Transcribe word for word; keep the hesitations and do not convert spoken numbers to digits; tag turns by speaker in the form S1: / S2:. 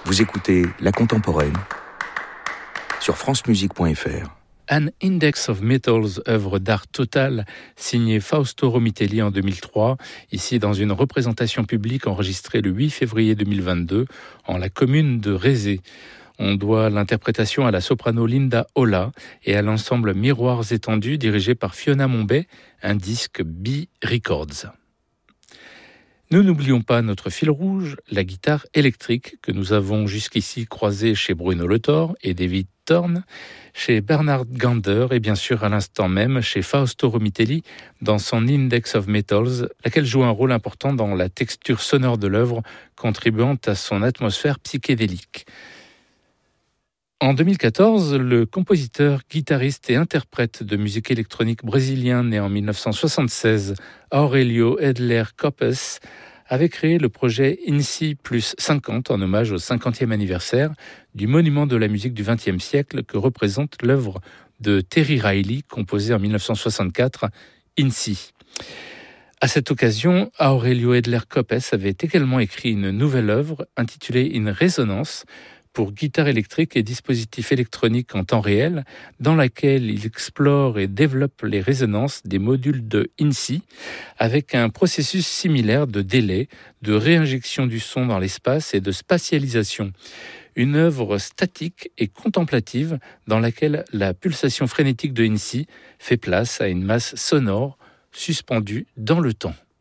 S1: Vous écoutez La Contemporaine sur france musique point f r.
S2: An Index of Metals, œuvre d'art totale, signée Fausto Romitelli en deux mille trois, ici dans une représentation publique enregistrée le huit février deux mille vingt-deux en la commune de Rezé. On doit l'interprétation à la soprano Linda Ola et à l'ensemble Miroirs étendus dirigé par Fiona Mombay, un disque B Records. Nous n'oublions pas notre fil rouge, la guitare électrique que nous avons jusqu'ici croisée chez Bruno Le Thor et David Thorne, chez Bernard Gander et bien sûr à l'instant même chez Fausto Romitelli dans son Index of Metals, laquelle joue un rôle important dans la texture sonore de l'œuvre, contribuant à son atmosphère psychédélique. En deux mille quatorze, le compositeur, guitariste et interprète de musique électronique brésilien né en dix-neuf cent soixante-seize, Aurélio Edler Copes, avait créé le projet INSI plus cinquante en hommage au cinquantième anniversaire du monument de la musique du vingtième siècle que représente l'œuvre de Terry Riley, composée en dix-neuf cent soixante-quatre, INSI. À cette occasion, Aurélio Edler Copes avait également écrit une nouvelle œuvre intitulée Une résonance, pour guitare électrique et dispositifs électroniques en temps réel, dans laquelle il explore et développe les résonances des modules de INSI avec un processus similaire de délai, de réinjection du son dans l'espace et de spatialisation. Une œuvre statique et contemplative dans laquelle la pulsation frénétique de INSI fait place à une masse sonore suspendue dans le temps.